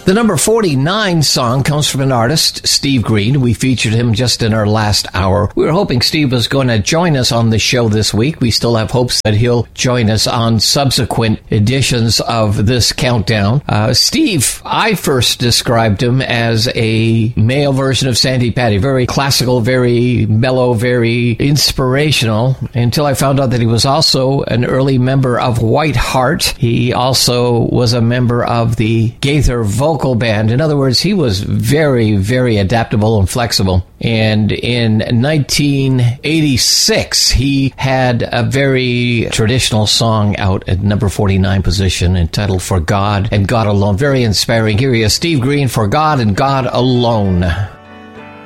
The number 49 song comes from an artist, Steve Green. We featured him just in our last hour. We were hoping Steve was going to join us on the show this week. We still have hopes that he'll join us on subsequent editions of this countdown. Steve, I first described him as a male version of Sandi Patty. Very classical, very mellow, very inspirational, until I found out that he was also an early member of White Heart. He also was a member of the Gaither Vocal Band. In other words, he was very, very adaptable and flexible. And in 1986, he had a very traditional song out at number 49 position entitled For God and God Alone. Very inspiring. Here he is, Steve Green, For God and God Alone.